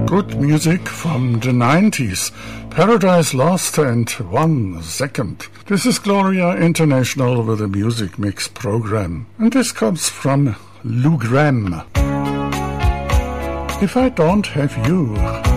Good music from the 90s. Paradise Lost and 1 Second. This is Gloria International with a music mix program. And this comes from Lou Gramm. If I don't have you.